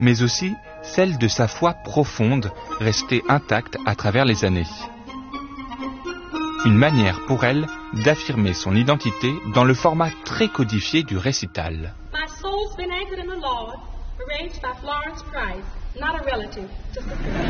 mais aussi celle de sa foi profonde, restée intacte à travers les années. Une manière pour elle d'affirmer son identité dans le format très codifié du récital. My soul's been anchored in the Lord, arranged by Florence Price, not a relative, just a friend.